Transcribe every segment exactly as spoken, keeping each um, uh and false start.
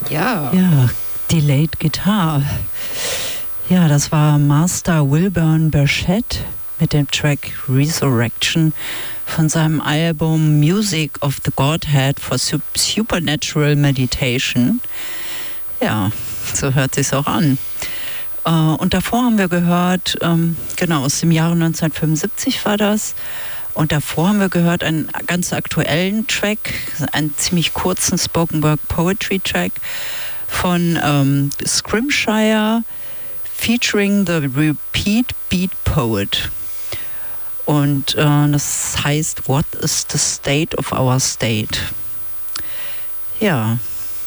Ja. Ja, Delayed Guitar. Ja, das war Master Wilburn Burchett mit dem Track Resurrection von seinem Album Music of the Godhead for Supernatural Meditation. Ja, so hört sich's auch an. Äh, und davor haben wir gehört, ähm, genau, aus dem Jahre neunzehnhundertfünfundsiebzig war das. Und davor haben wir gehört einen ganz aktuellen Track, einen ziemlich kurzen Spoken Word Poetry Track von ähm, Scrimshire featuring the Repeat Beat Poet. Und äh, das heißt, What is the state of our state? Ja.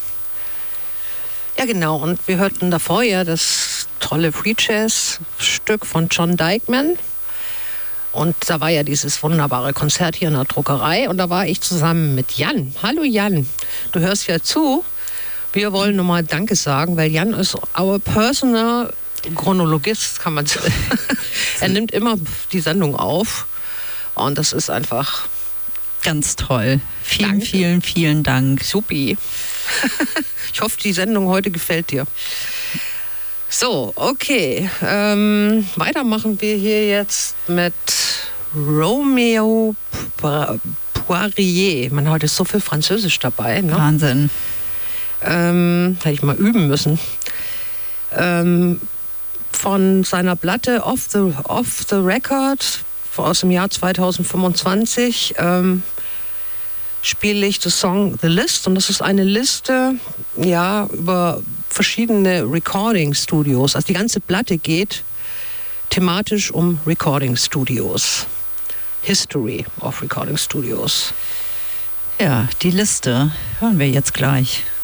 Ja, genau. Und wir hörten davor ja das tolle Free Jazz-Stück von John Dikeman. Und da war ja dieses wunderbare Konzert hier in der Druckerei. Und da war ich zusammen mit Jan. Hallo Jan, du hörst ja zu. Wir wollen nochmal Danke sagen, weil Jan ist our personal Chronologist, kann man sagen. Er nimmt immer die Sendung auf. Und das ist einfach ganz toll. Vielen, Danke. vielen, vielen Dank. Supi. Ich hoffe, die Sendung heute gefällt dir. So, okay. Ähm, weiter machen wir hier jetzt mit Romeo Poirier. Man, heute ist so viel Französisch dabei. Ne? Wahnsinn. Ähm, hätte ich mal üben müssen. Ähm, von seiner Platte Off the, Off the Record aus dem Jahr zweitausendfünfundzwanzig ähm, spiele ich das Song The List. Und das ist eine Liste, ja, über verschiedene Recording-Studios. Also die ganze Platte geht thematisch um Recording-Studios. History of Recording Studios. Ja, die Liste hören wir jetzt gleich.